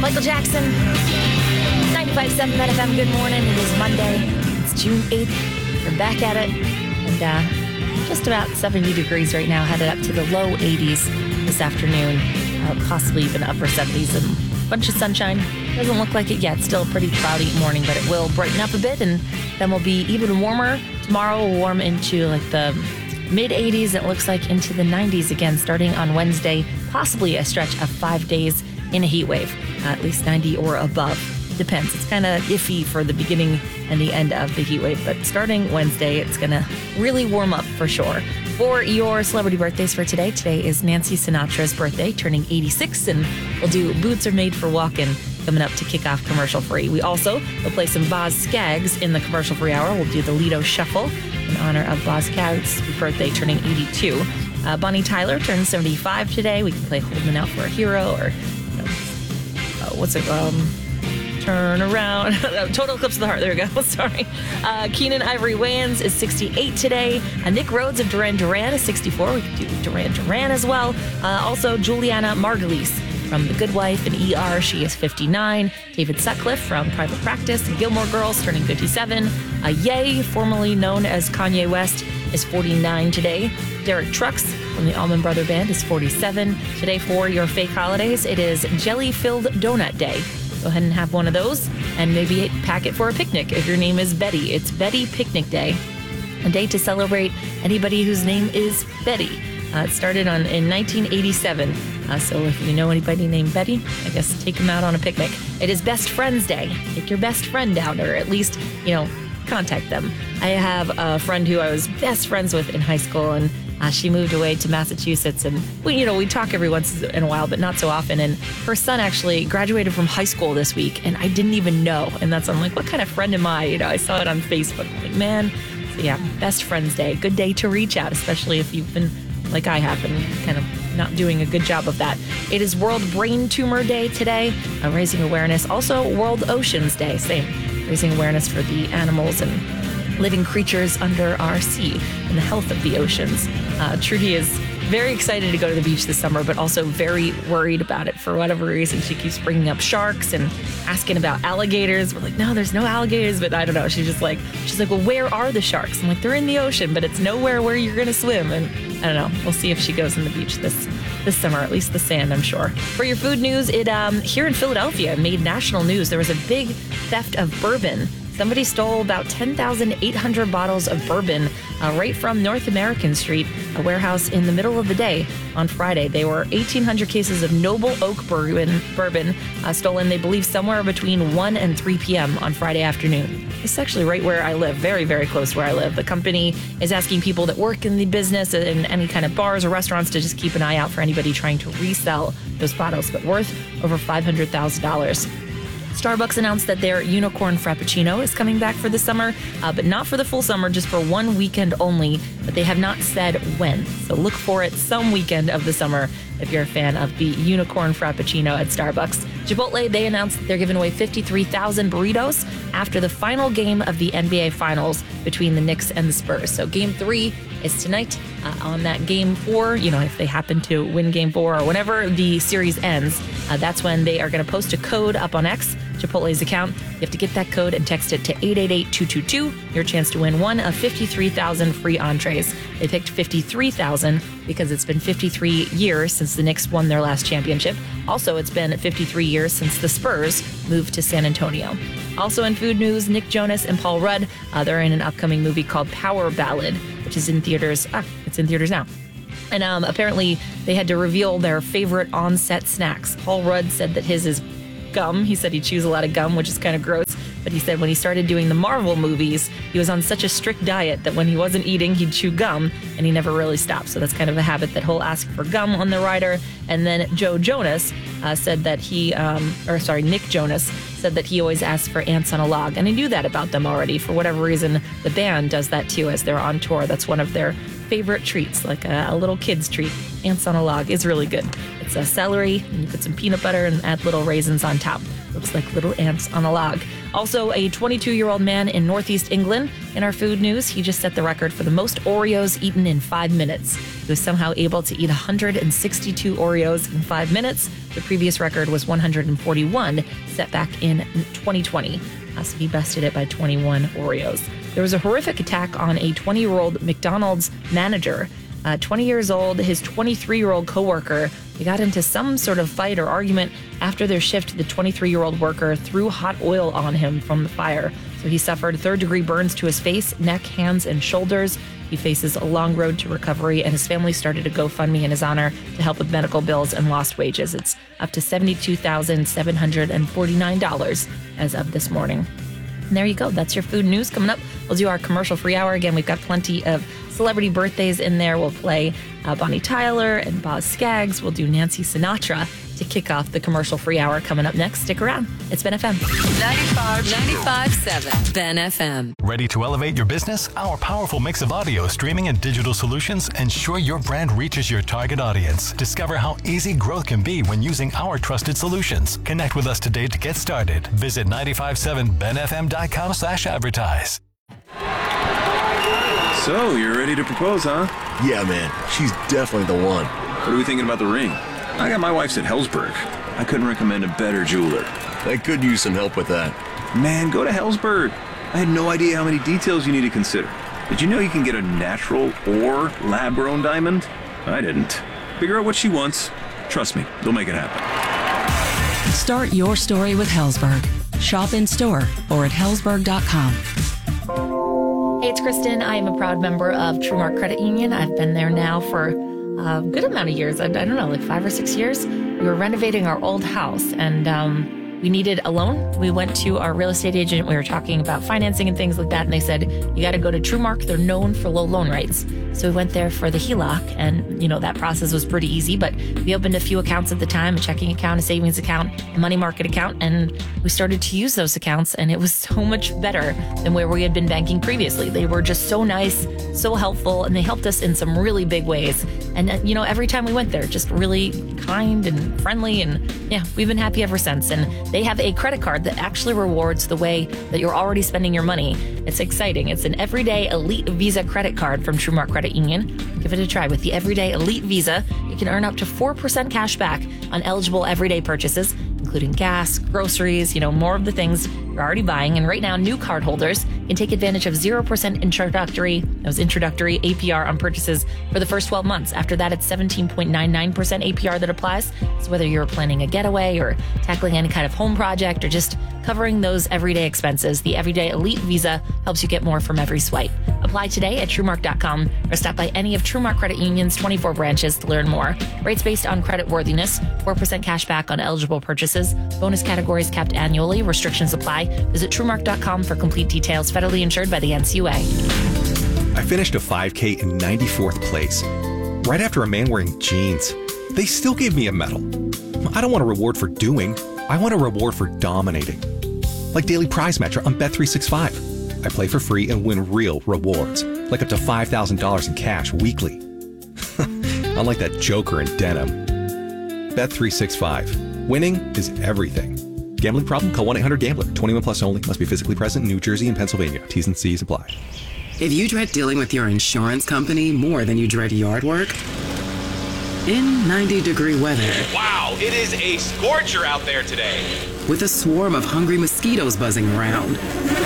Michael Jackson, 95.7 FM. Good morning. It is Monday. It's June 8th. We're back at it. And just about 70 degrees right now, headed up to the low 80s this afternoon. Possibly even upper 70s and a bunch of sunshine. Doesn't look like it yet. Still a pretty cloudy morning, but it will brighten up a bit, and then we'll be even warmer. Tomorrow will warm into like the mid 80s. It looks like into the 90s again, starting on Wednesday. Possibly a stretch of 5 days in a heat wave, at least 90 or above. Depends. It's kind of iffy for the beginning and the end of the heat wave, but starting Wednesday, it's going to really warm up for sure. For your celebrity birthdays for today is Nancy Sinatra's birthday, turning 86, and we'll do Boots Are Made for Walkin' coming up to kick off commercial free. We also will play some Boz Scaggs in the commercial free hour. We'll do the Lido Shuffle in honor of Boz Scaggs' birthday, turning 82. Bonnie Tyler turns 75 today. We can play Holding Out for a Hero, or Turn Around. Total Eclipse of the Heart. There we go. Sorry. Keenan Ivory Wayans is 68 today. Nick Rhodes of Duran Duran is 64. We could do Duran Duran as well. Also, Juliana Margulies from The Good Wife and ER. She is 59. David Sutcliffe from Private Practice and Gilmore Girls, turning 57. Ye, formerly known as Kanye West, is 49 today. Derek Trucks from the Allman Brother Band is 47. Today for your fake holidays, it is Jelly-Filled Donut Day. Go ahead and have one of those, and maybe pack it for a picnic if your name is Betty. It's Betty Picnic Day, a day to celebrate anybody whose name is Betty. It started in 1987, so if you know anybody named Betty, I guess take them out on a picnic. It is Best Friends Day. Take your best friend out, or at least, contact them. I have a friend who I was best friends with in high school, and she moved away to Massachusetts, and we talk every once in a while, but not so often. And her son actually graduated from high school this week, and I didn't even know. And I'm like, what kind of friend am I? I saw it on Facebook. I'm like, man. So yeah, Best Friends Day. Good day to reach out, especially if you've been, like I have, been kind of not doing a good job of that. It is World Brain Tumor Day today, raising awareness. Also, World Oceans Day, same, raising awareness for the animals and living creatures under our sea and the health of the oceans. Trudy is very excited to go to the beach this summer, but also very worried about it for whatever reason. She keeps bringing up sharks and asking about alligators. We're like, no, there's no alligators, but I don't know. She's like, well, where are the sharks? I'm like, they're in the ocean, but it's nowhere where you're going to swim. And I don't know. We'll see if she goes on the beach this summer, at least the sand, I'm sure. For your food news, it here in Philadelphia made national news. There was a big theft of bourbon. Somebody stole about 10,800 bottles of bourbon right from North American Street, a warehouse in the middle of the day on Friday. They were 1,800 cases of Noble Oak bourbon stolen, they believe, somewhere between 1 and 3 p.m. on Friday afternoon. It's actually right where I live, very, very close to where I live. The company is asking people that work in the business and any kind of bars or restaurants to just keep an eye out for anybody trying to resell those bottles, but worth over $500,000. Starbucks announced that their Unicorn Frappuccino is coming back for the summer, but not for the full summer, just for one weekend only. But they have not said when. So look for it some weekend of the summer if you're a fan of the Unicorn Frappuccino at Starbucks. Chipotle, they announced that they're giving away 53,000 burritos after the final game of the NBA Finals between the Knicks and the Spurs. So Game 3 is tonight. On that Game 4, if they happen to win Game 4 or whenever the series ends, that's when they are going to post a code up on X, Chipotle's account. You have to get that code and text it to 888-222. Your chance to win one of 53,000 free entrees. They picked 53,000 because it's been 53 years since the Knicks won their last championship. Also, it's been 53 years since the Spurs moved to San Antonio. Also in food news, Nick Jonas and Paul Rudd, they're in an upcoming movie called Power Ballad, which is in theaters. It's in theaters now. And apparently they had to reveal their favorite on-set snacks. Paul Rudd said that his is gum. He said he chews a lot of gum, which is kind of gross. But he said when he started doing the Marvel movies, he was on such a strict diet that when he wasn't eating, he'd chew gum, and he never really stopped. So that's kind of a habit that he'll ask for gum on the rider. And then Joe Jonas said that Nick Jonas said that he always asks for ants on a log. And I knew that about them already. For whatever reason, the band does that too as they're on tour. That's one of their favorite treats, like a little kid's treat. Ants on a log is really good. It's a celery, and you put some peanut butter and add little raisins on top. Looks like little ants on a log. Also, a 22-year-old man in Northeast England. In our food news, he just set the record for the most Oreos eaten in 5 minutes. He was somehow able to eat 162 Oreos in 5 minutes. The previous record was 141, set back in 2020. So he bested it by 21 Oreos. There was a horrific attack on a 20-year-old McDonald's manager. 20 years old, his 23-year-old coworker, they got into some sort of fight or argument. After their shift, the 23-year-old worker threw hot oil on him from the fire. So he suffered third-degree burns to his face, neck, hands, and shoulders. He faces a long road to recovery, and his family started a GoFundMe in his honor to help with medical bills and lost wages. It's up to $72,749 as of this morning. And there you go. That's your food news. Coming up, we'll do our commercial-free hour. Again, we've got plenty of celebrity birthdays in there. We'll play Bonnie Tyler and Boz Scaggs. We'll do Nancy Sinatra to kick off the commercial-free hour coming up next. Stick around. It's Ben FM. 95.7 Ben FM. Ready to elevate your business? Our powerful mix of audio, streaming, and digital solutions ensure your brand reaches your target audience. Discover how easy growth can be when using our trusted solutions. Connect with us today to get started. Visit 957benfm.com/advertise. So, you're ready to propose, huh? Yeah, man. She's definitely the one. What are we thinking about the ring? I got my wife's at Helzberg. I couldn't recommend a better jeweler. I could use some help with that. Man, go to Helzberg. I had no idea how many details you need to consider. Did you know you can get a natural or lab-grown diamond? I didn't. Figure out what she wants. Trust me, they'll make it happen. Start your story with Helzberg. Shop in store or at helzberg.com. Hey, it's Kristen. I am a proud member of TrueMark Credit Union. I've been there now for a good amount of years. I don't know, like 5 or 6 years. We were renovating our old house and we needed a loan. We went to our real estate agent. We were talking about financing and things like that. And they said, you got to go to TrueMark. They're known for low loan rates. So we went there for the HELOC. And, that process was pretty easy. But we opened a few accounts at the time, a checking account, a savings account, a money market account. And we started to use those accounts. And it was so much better than where we had been banking previously. They were just so nice, so helpful. And they helped us in some really big ways. And, every time we went there, just really kind and friendly. And yeah, we've been happy ever since. And they have a credit card that actually rewards the way that you're already spending your money. It's exciting. It's an Everyday Elite Visa credit card from TrueMark Credit Union. Give it a try. With the Everyday Elite Visa, you can earn up to 4% cash back on eligible everyday purchases, including gas, groceries, more of the things you're already buying. And right now, new cardholders can take advantage of 0% introductory APR on purchases for the first 12 months. After that, it's 17.99% APR that applies. So whether you're planning a getaway or tackling any kind of home project or just covering those everyday expenses, the Everyday Elite Visa helps you get more from every swipe. Apply today at TrueMark.com or stop by any of TrueMark Credit Union's 24 branches to learn more. Rates based on credit worthiness, 4% cash back on eligible purchases. Bonus categories capped annually. Restrictions apply. Visit TrueMark.com for complete details. Federally insured by the NCUA. I finished a 5K in 94th place, right after a man wearing jeans. They still gave me a medal. I don't want a reward for doing. I want a reward for dominating. Like Daily Prize Match on Bet365. I play for free and win real rewards, like up to $5,000 in cash weekly. Unlike that joker in denim. Bet365. Winning is everything. Gambling problem? Call 1-800-GAMBLER. 21 plus only. Must be physically present in New Jersey and Pennsylvania. T's and C's apply. If you dread dealing with your insurance company more than you dread yard work, in 90-degree weather. Wow, it is a scorcher out there today. With a swarm of hungry mosquitoes buzzing around.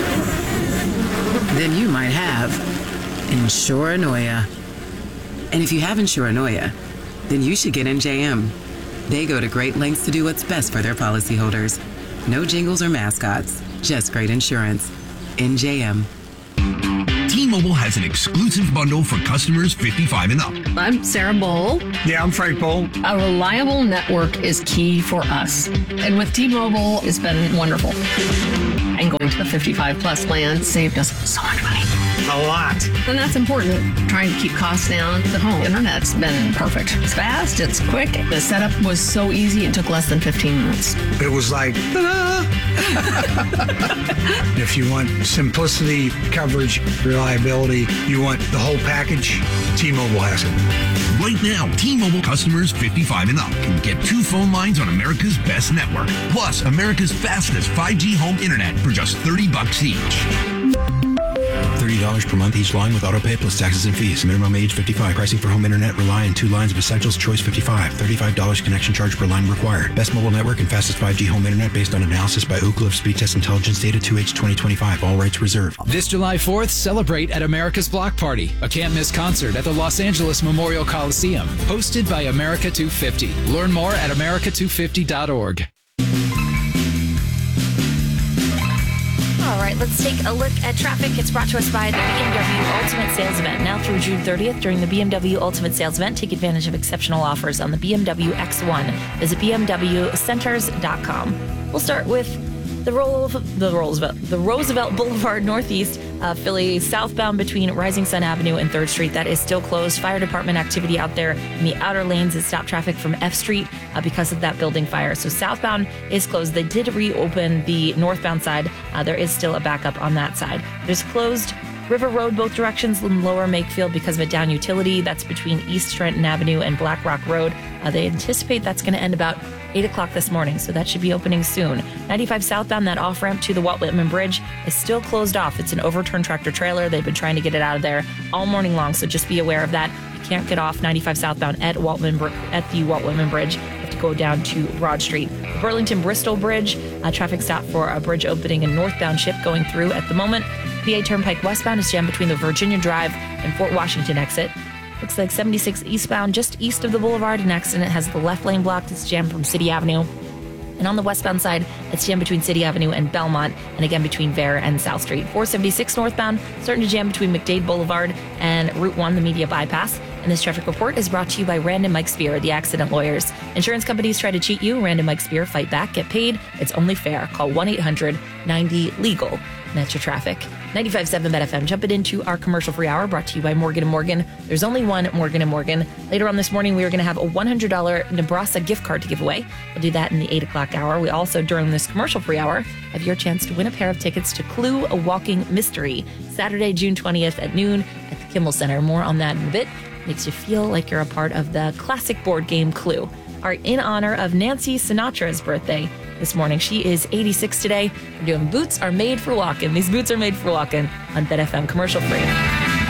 Then you might have Insuranoia. And if you have Insuranoia, then you should get NJM. They go to great lengths to do what's best for their policyholders. No jingles or mascots, just great insurance. NJM. T-Mobile has an exclusive bundle for customers 55 and up. I'm Sarah Bowl. Yeah, I'm Frank Bowl. A reliable network is key for us. And with T-Mobile, it's been wonderful. And going to the 55 plus plan saved us so much money. A lot. And that's important, trying to keep costs down. The home internet's been perfect. It's fast, it's quick. The setup was so easy, it took less than 15 minutes. It was like, ta-da! If you want simplicity, coverage, reliability, you want the whole package, T-Mobile has it. Right now, T-Mobile customers 55 and up can get 2 phone lines on America's best network, plus America's fastest 5G home internet for just $30 each. $30 per month each line with autopay plus taxes and fees. Minimum age 55. Pricing for home internet rely on 2 lines of Essentials Choice 55. $35 connection charge per line required. Best mobile network and fastest 5G home internet based on analysis by Ookla of Speed Test Intelligence data 2H 2025. All rights reserved. This July 4th, celebrate at America's Block Party, a can't-miss concert at the Los Angeles Memorial Coliseum, hosted by America 250. Learn more at america250.org. All right, let's take a look at traffic. It's brought to us by the BMW Ultimate Sales Event. Now through June 30th, during the BMW Ultimate Sales Event, take advantage of exceptional offers on the BMW X1. Visit bmwcenters.com. We'll start with the Roosevelt Boulevard Northeast, Philly southbound between Rising Sun Avenue and 3rd Street. That is still closed. Fire department activity out there in the outer lanes has stopped traffic from F Street because of that building fire. So southbound is closed. They did reopen the northbound side. There is still a backup on that side. There's closed River Road both directions in Lower Makefield because of a down utility. That's between East Trenton Avenue and Black Rock Road. They anticipate that's going to end about 8 o'clock this morning, so that should be opening soon. 95 southbound, that off-ramp to the Walt Whitman Bridge is still closed off. It's an overturned tractor trailer. They've been trying to get it out of there all morning long, so just be aware of that. You can't get off 95 southbound at the Walt Whitman Bridge. You have to go down to Broad Street. The Burlington-Bristol Bridge, a traffic stop for a bridge opening and northbound ship going through at the moment. PA Turnpike westbound is jammed between the Virginia Drive and Fort Washington exit. Looks like 76 eastbound, just east of the boulevard. An accident has the left lane blocked. It's jammed from City Avenue. And on the westbound side, it's jammed between City Avenue and Belmont, and again between Vare and South Street. 476 northbound, starting to jam between McDade Boulevard and Route 1, the Media Bypass. And this traffic report is brought to you by Rand & Mike Spear, the accident lawyers. Insurance companies try to cheat you. Rand & Mike Spear, fight back, get paid. It's only fair. Call 1-800-90-LEGAL. And that's your traffic. 95.7 BetFM. Jumping into our commercial-free hour, brought to you by Morgan & Morgan. There's only one Morgan & Morgan. Later on this morning, we are going to have a $100 Nebraska gift card to give away. We'll do that in the 8 o'clock hour. We also, during this commercial-free hour, have your chance to win a pair of tickets to Clue, a Walking Mystery, Saturday, June 20th at noon at the Kimmel Center. More on that in a bit. Makes you feel like you're a part of the classic board game Clue. Are in honor of Nancy Sinatra's birthday this morning. She is 86 today. We're doing Boots Are Made for Walking. These boots are made for walking on BetFM commercial free.